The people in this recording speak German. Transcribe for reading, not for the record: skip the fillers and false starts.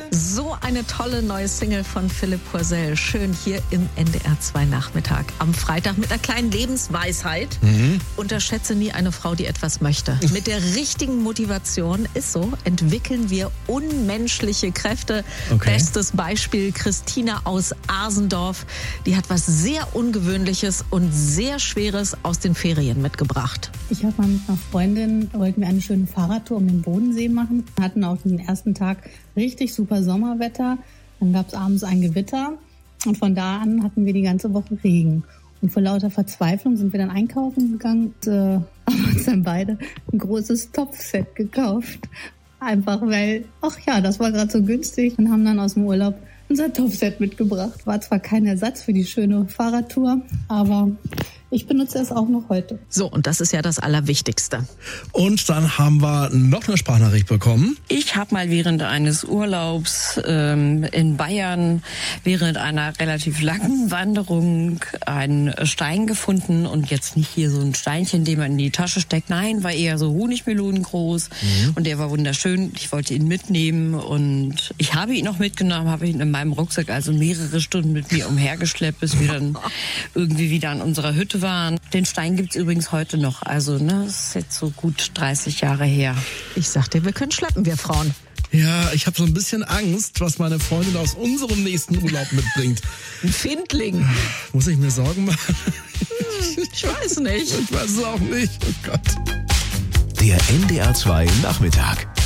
So eine tolle neue Single von Philipp Poisel. Schön hier im NDR 2 Nachmittag. Am Freitag mit einer kleinen Lebensweisheit. Unterschätze nie eine Frau, die etwas möchte. Mit der richtigen Motivation, ist so, entwickeln wir unmenschliche Kräfte. Okay. Bestes Beispiel Christina aus Asendorf. Die hat was sehr Ungewöhnliches und sehr Schweres aus den Ferien mitgebracht. Ich habe mal mit einer Freundin, wollten wir eine schöne Fahrradtour um den Bodensee machen. Wir hatten auch den ersten Tag richtig super Sommerwetter. Dann gab es abends ein Gewitter und von da an hatten wir die ganze Woche Regen. Und vor lauter Verzweiflung sind wir dann einkaufen gegangen und haben uns dann beide ein großes Topfset gekauft. Einfach weil, ach ja, das war gerade so günstig und haben dann aus dem Urlaub unser Topfset mitgebracht. War zwar kein Ersatz für die schöne Fahrradtour, aber ich benutze es auch noch heute. So, und das ist ja das Allerwichtigste. Und dann haben wir noch eine Sprachnachricht bekommen. Ich habe mal während eines Urlaubs in Bayern während einer relativ langen Wanderung einen Stein gefunden und jetzt nicht hier so ein Steinchen, den man in die Tasche steckt. Nein, war eher so Honigmelonen groß und der war wunderschön. Ich wollte ihn mitnehmen und ich habe ihn auch mitgenommen, habe ihn in meinem Rucksack also mehrere Stunden mit mir umhergeschleppt, bis wir dann irgendwie wieder an unserer Hütte waren. Den Stein gibt's übrigens heute noch. Also, das ist jetzt so gut 30 Jahre her. Ich sag dir, wir können schleppen, wir Frauen. Ja, ich habe so ein bisschen Angst, was meine Freundin aus unserem nächsten Urlaub mitbringt. Ein Findling. Muss ich mir Sorgen machen? Ich weiß nicht. Ich weiß es auch nicht. Oh Gott. Der NDR 2 Nachmittag.